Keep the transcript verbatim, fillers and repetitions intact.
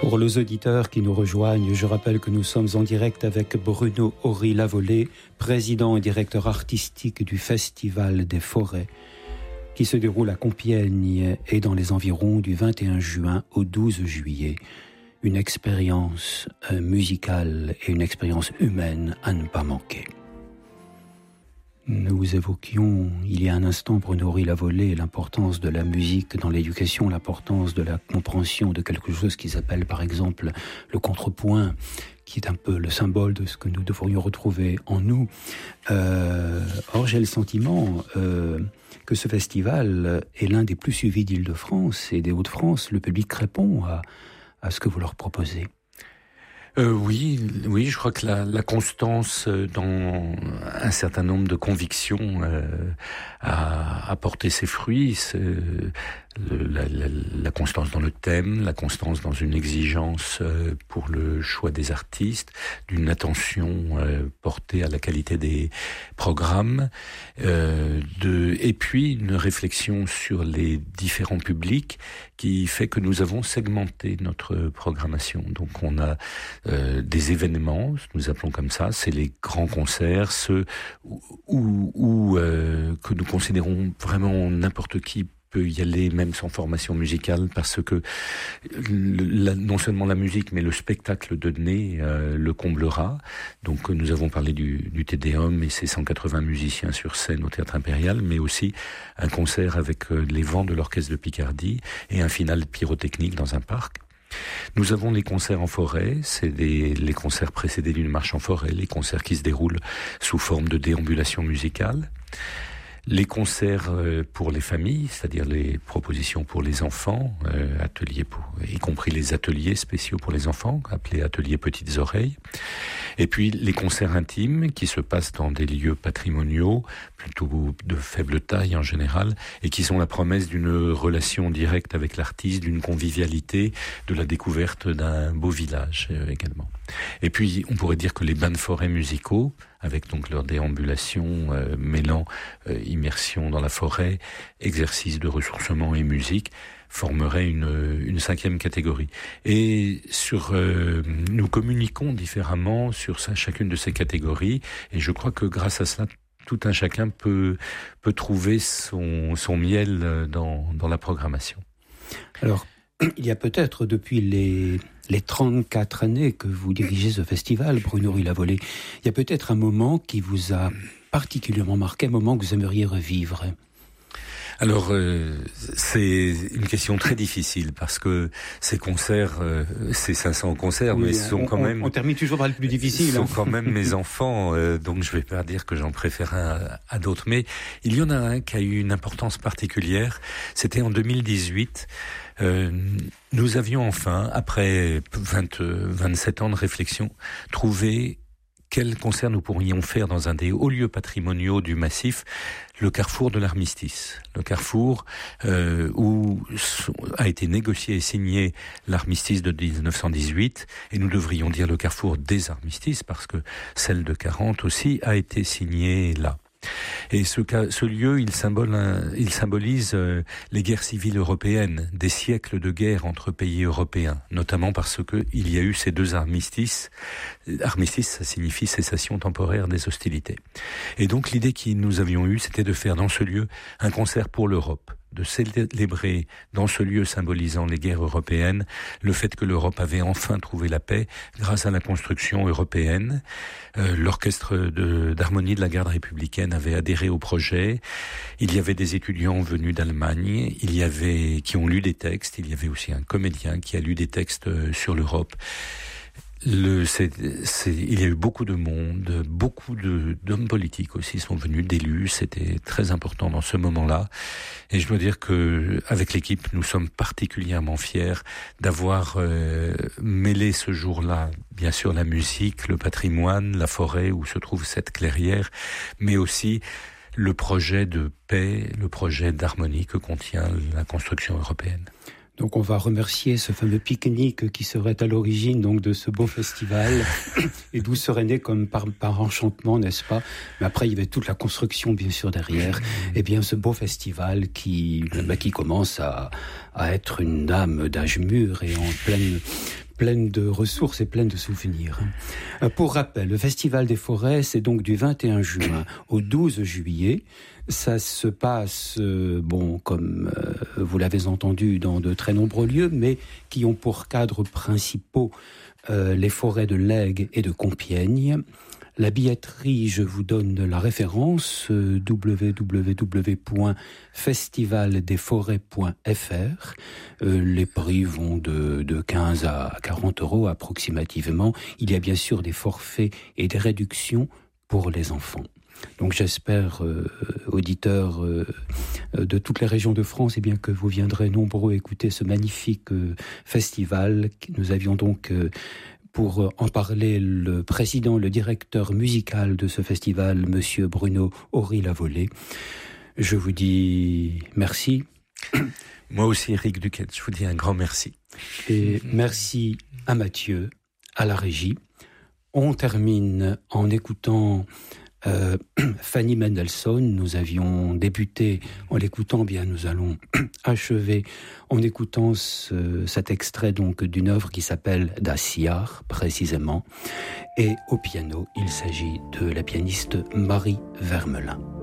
Pour les auditeurs qui nous rejoignent, je rappelle que nous sommes en direct avec Bruno Ory-Lavolée, président et directeur artistique du Festival des Forêts, qui se déroule à Compiègne et dans les environs du vingt et un juin au douze juillet. Une expérience musicale et une expérience humaine à ne pas manquer. Nous évoquions il y a un instant, Bruno Ory-Lavolée, l'importance de la musique dans l'éducation, l'importance de la compréhension de quelque chose qu'ils appellent par exemple le contrepoint, qui est un peu le symbole de ce que nous devrions retrouver en nous. Euh, or, j'ai le sentiment euh, que ce festival est l'un des plus suivis d'Île-de-France et des Hauts-de-France. Le public répond à, à ce que vous leur proposez. Euh, oui, oui, je crois que la, la constance dans un certain nombre de convictions euh, a, a porté ses fruits. C'est le, la, la, la constance dans le thème, la constance dans une exigence euh, pour le choix des artistes, d'une attention euh, portée à la qualité des programmes, euh, de, et puis une réflexion sur les différents publics qui fait que nous avons segmenté notre programmation. Donc on a Euh, des événements, nous appelons comme ça, c'est les grands concerts, ceux où, où, où euh, que nous considérons vraiment n'importe qui peut y aller, même sans formation musicale, parce que le, la, non seulement la musique, mais le spectacle donné euh, le comblera. Donc nous avons parlé du, du Te Deum et ses cent quatre-vingts musiciens sur scène au Théâtre Impérial, mais aussi un concert avec euh, les vents de l'Orchestre de Picardie et un final pyrotechnique dans un parc. Nous avons les concerts en forêt, c'est des, les concerts précédés d'une marche en forêt, les concerts qui se déroulent sous forme de déambulation musicale. Les concerts pour les familles, c'est-à-dire les propositions pour les enfants, euh, ateliers pour, y compris les ateliers spéciaux pour les enfants, appelés ateliers petites oreilles. Et puis les concerts intimes qui se passent dans des lieux patrimoniaux, plutôt de faible taille en général, et qui sont la promesse d'une relation directe avec l'artiste, d'une convivialité, de la découverte d'un beau village euh, également. Et puis on pourrait dire que les bains de forêt musicaux, avec donc leur déambulation euh, mêlant euh, immersion dans la forêt, exercice de ressourcement et musique, formerait une, une cinquième catégorie. Et sur, euh, nous communiquons différemment sur ça, chacune de ces catégories, et je crois que grâce à cela, tout un chacun peut, peut trouver son, son miel dans, dans la programmation. Alors, il y a peut-être depuis les, les trente-quatre années que vous dirigez ce festival, Bruno Ory-Lavolée, il y a peut-être un moment qui vous a particulièrement marqué, un moment que vous aimeriez revivre. Alors, euh, c'est une question très difficile parce que ces concerts, euh, ces cinq cents concerts, oui, mais sont on, quand on, même... On termine toujours par le plus difficile. sont hein. quand même mes enfants, euh, donc je vais pas dire que j'en préfère un à, à d'autres. Mais il y en a un qui a eu une importance particulière. C'était en deux mille dix-huit. Euh, nous avions enfin, après vingt, vingt-sept ans de réflexion, trouvé quel concert nous pourrions faire dans un des hauts lieux patrimoniaux du massif, le carrefour de l'Armistice. Le carrefour euh, où a été négocié et signé l'Armistice de dix-neuf cent dix-huit, et nous devrions dire le carrefour des Armistices, parce que celle de quarante aussi a été signée là. Et ce, ce lieu, il, symbole, il symbolise euh, les guerres civiles européennes, des siècles de guerre entre pays européens, notamment parce que il y a eu ces deux armistices. Armistice, ça signifie cessation temporaire des hostilités. Et donc l'idée que nous avions eue, c'était de faire dans ce lieu un concert pour l'Europe, de célébrer dans ce lieu symbolisant les guerres européennes le fait que l'Europe avait enfin trouvé la paix grâce à la construction européenne. Euh, l'orchestre de, d'harmonie de la garde républicaine avait adhéré au projet. Il y avait des étudiants venus d'Allemagne, il y avait qui ont lu des textes, il y avait aussi un comédien qui a lu des textes sur l'Europe. Le, c'est, c'est, il y a eu beaucoup de monde, beaucoup de, d'hommes politiques aussi sont venus, d'élus, c'était très important dans ce moment-là. Et je dois dire que, avec l'équipe, nous sommes particulièrement fiers d'avoir euh, mêlé ce jour-là, bien sûr, la musique, le patrimoine, la forêt où se trouve cette clairière, mais aussi le projet de paix, le projet d'harmonie que contient la construction européenne. Donc on va remercier ce fameux pique-nique qui serait à l'origine donc de ce beau festival et d'où serait né comme par, par enchantement, n'est-ce pas? Mais après il y avait toute la construction bien sûr derrière. Et bien ce beau festival qui, bah, qui commence à, à être une dame d'âge mûr et en pleine pleine de ressources et pleine de souvenirs. Pour rappel, le Festival des Forêts, c'est donc du vingt et un juin au douze juillet. Ça se passe, euh, bon, comme euh, vous l'avez entendu, dans de très nombreux lieux, mais qui ont pour cadres principaux euh, les forêts de l'Aigle et de Compiègne. La billetterie, je vous donne la référence, euh, w w w point festival des forêts point f r. Euh, les prix vont de, de quinze à quarante euros approximativement. Il y a bien sûr des forfaits et des réductions pour les enfants. Donc j'espère, euh, auditeurs euh, de toutes les régions de France, eh bien, que vous viendrez nombreux écouter ce magnifique euh, festival. Nous avions donc... Euh, Pour en parler, le président, le directeur musical de ce festival, Monsieur Bruno Ory-Lavolée. Je vous dis merci. Moi aussi, Éric Duquette, je vous dis un grand merci. Et merci à Mathieu, à la régie. On termine en écoutant euh, Fanny Mendelssohn. Nous avions débuté en l'écoutant, bien nous allons achever en écoutant ce, cet extrait donc d'une œuvre qui s'appelle Das Jahr précisément. Et au piano, il s'agit de la pianiste Marie Vermelin.